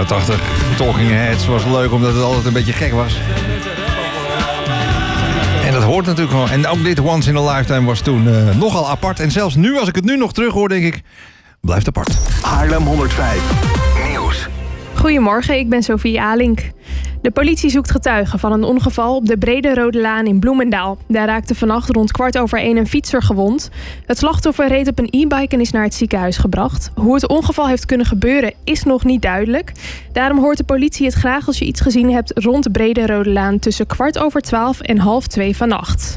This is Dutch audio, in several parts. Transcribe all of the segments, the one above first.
Jaren 80, Talking Heads was leuk omdat het altijd een beetje gek was. En dat hoort natuurlijk gewoon. En ook dit Once in a Lifetime was toen nogal apart. En zelfs nu, als ik het nu nog terug hoor, denk ik, blijft apart. Haarlem 105 Nieuws. Goedemorgen, ik ben Sophie Alink. De politie zoekt getuigen van een ongeval op de Brede Rode Laan in Bloemendaal. Daar raakte vannacht rond 1:15 een fietser gewond. Het slachtoffer reed op een e-bike en is naar het ziekenhuis gebracht. Hoe het ongeval heeft kunnen gebeuren is nog niet duidelijk. Daarom hoort de politie het graag als je iets gezien hebt rond de Brede Rode Laan tussen 1:15 en 1:30 vannacht.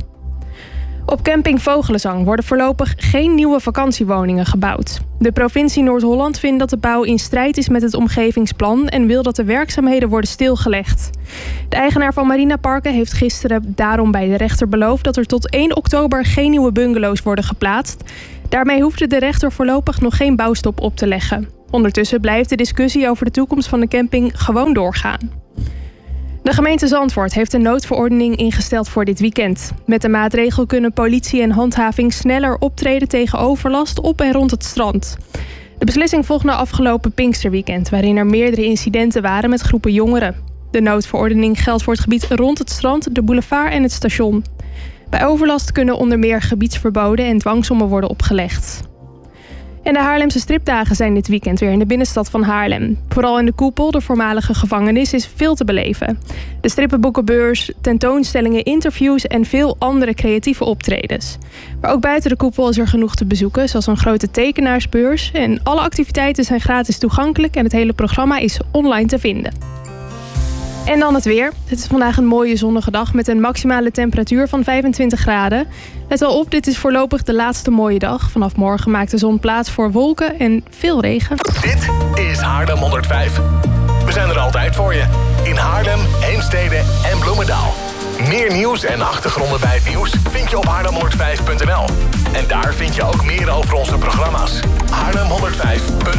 Op camping Vogelenzang worden voorlopig geen nieuwe vakantiewoningen gebouwd. De provincie Noord-Holland vindt dat de bouw in strijd is met het omgevingsplan en wil dat de werkzaamheden worden stilgelegd. De eigenaar van Marina Parken heeft gisteren daarom bij de rechter beloofd dat er tot 1 oktober geen nieuwe bungalows worden geplaatst. Daarmee hoefde de rechter voorlopig nog geen bouwstop op te leggen. Ondertussen blijft de discussie over de toekomst van de camping gewoon doorgaan. De gemeente Zandvoort heeft een noodverordening ingesteld voor dit weekend. Met de maatregel kunnen politie en handhaving sneller optreden tegen overlast op en rond het strand. De beslissing volgt na afgelopen Pinksterweekend, waarin er meerdere incidenten waren met groepen jongeren. De noodverordening geldt voor het gebied rond het strand, de boulevard en het station. Bij overlast kunnen onder meer gebiedsverboden en dwangsommen worden opgelegd. En de Haarlemse stripdagen zijn dit weekend weer in de binnenstad van Haarlem. Vooral in de Koepel, de voormalige gevangenis, is veel te beleven. De strippenboekenbeurs, tentoonstellingen, interviews en veel andere creatieve optredens. Maar ook buiten de Koepel is er genoeg te bezoeken, zoals een grote tekenaarsbeurs. En alle activiteiten zijn gratis toegankelijk en het hele programma is online te vinden. En dan het weer. Het is vandaag een mooie zonnige dag met een maximale temperatuur van 25 graden. Let wel op, dit is voorlopig de laatste mooie dag. Vanaf morgen maakt de zon plaats voor wolken en veel regen. Dit is Haarlem 105. We zijn er altijd voor je. In Haarlem, Heemstede en Bloemendaal. Meer nieuws en achtergronden bij het nieuws vind je op haarlem105.nl. En daar vind je ook meer over onze programma's. Haarlem105.